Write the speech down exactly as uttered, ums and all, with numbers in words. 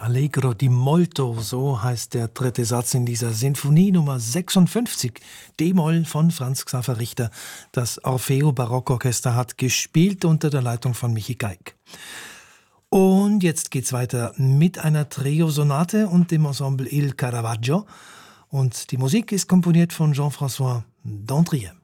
Allegro di molto, so heißt der dritte Satz in dieser Sinfonie Nummer sechsundfünfzig, D-Moll von Franz Xaver Richter. Das Orfeo Barockorchester hat gespielt unter der Leitung von Michi Geig. Und jetzt geht's weiter mit einer Trio-Sonate und dem Ensemble Il Caravaggio. Und die Musik ist komponiert von Jean-François Dandrieux.